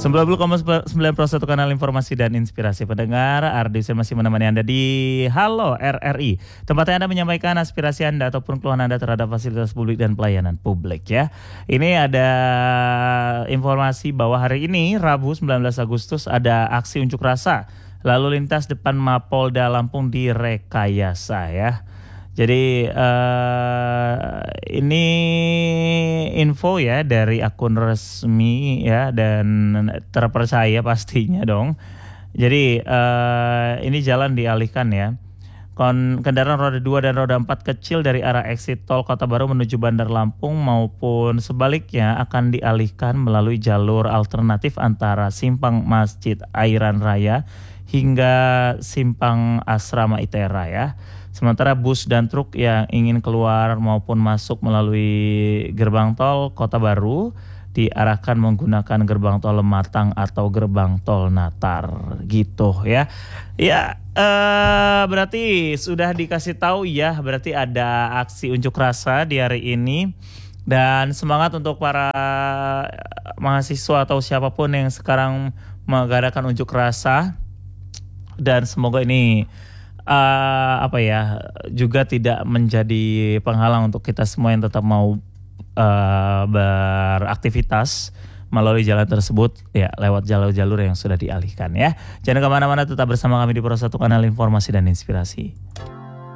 90,9% kanal informasi dan inspirasi pendengar. Ardi masih menemani Anda di Halo RRI. Tempatnya Anda menyampaikan aspirasi Anda ataupun keluhan Anda terhadap fasilitas publik dan pelayanan publik ya. Ini ada informasi bahwa hari ini Rabu 19 Agustus ada aksi unjuk rasa lalu lintas depan Mapolda Lampung direkayasa ya. Jadi ini info ya dari akun resmi ya dan terpercaya pastinya dong. Jadi ini jalan dialihkan ya. Kendaraan roda 2 dan roda 4 kecil dari arah exit tol Kota Baru menuju Bandar Lampung maupun sebaliknya akan dialihkan melalui jalur alternatif antara Simpang Masjid Airan Raya hingga Simpang Asrama Itera ya. Sementara bus dan truk yang ingin keluar maupun masuk melalui gerbang tol Kota Baru diarahkan menggunakan gerbang tol Lematang atau gerbang tol Natar gitu ya. Ya berarti sudah dikasih tahu ya, berarti ada aksi unjuk rasa di hari ini. Dan semangat untuk para mahasiswa atau siapapun yang sekarang mengadakan unjuk rasa. Dan semoga ini juga tidak menjadi penghalang untuk kita semua yang tetap mau beraktivitas melalui jalan tersebut ya, lewat jalur-jalur yang sudah dialihkan ya. Jangan kemana-mana, tetap bersama kami di Pro 1 Kanal Informasi dan Inspirasi.